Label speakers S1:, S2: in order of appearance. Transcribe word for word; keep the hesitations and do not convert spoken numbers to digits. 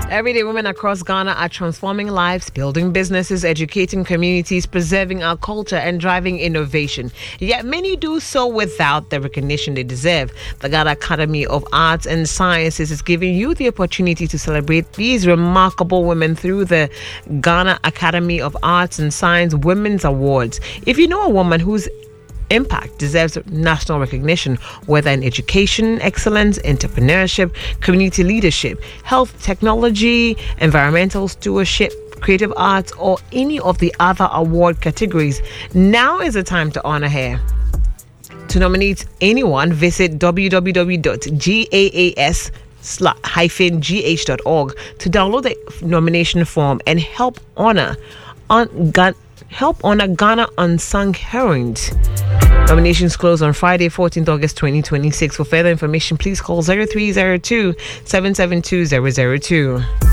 S1: Everyday women across Ghana are transforming lives, building businesses, educating communities, preserving our culture, and driving innovation. Yet many do so without the recognition they deserve. The Ghana Academy of Arts and Sciences is giving you the opportunity to celebrate these remarkable women through the Ghana Academy of Arts and Science Women's Awards. If you know a woman whose impact deserves national recognition, whether in education, excellence, entrepreneurship, community leadership, health technology, environmental stewardship, creative arts, or any of the other award categories, now is the time to honor her. To nominate anyone, visit w w w dot gaas dash g h dot org to download the nomination form and help honor on Ghana. Help honor Ghana Unsung Heroines. Nominations close on Friday, fourteenth August twenty twenty-six. For further information, please call zero three zero two, seven seven two, zero zero two.